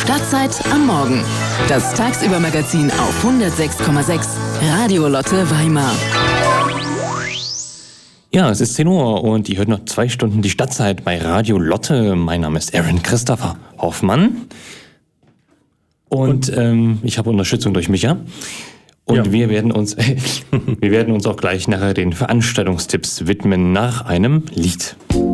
Stadtzeit am Morgen. Das Tagsüber-Magazin auf 106,6 Radio Lotte Weimar. Ja, es ist 10 Uhr und ihr hört noch 2 Stunden die Stadtzeit bei Radio Lotte. Mein Name ist Aaron Christopher Hoffmann. Und ich habe Unterstützung durch Micha. Und wir werden uns auch gleich nachher den Veranstaltungstipps widmen nach einem Lied.